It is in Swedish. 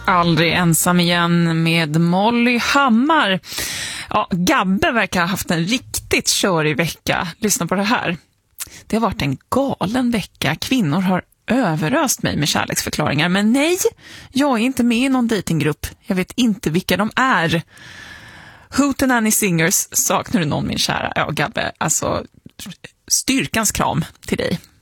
Aldrig ensam igen med Molly Hammar. Ja, Gabbe verkar ha haft en riktigt körig vecka. Lyssna på det här. Det har varit en galen vecka. Kvinnor har överöst mig med kärleksförklaringar. Men nej, jag är inte med i någon datinggrupp. Jag vet inte vilka de är. Hootenanny Singers, saknar du någon min kära? Ja, Gabbe, alltså styrkans kram till dig.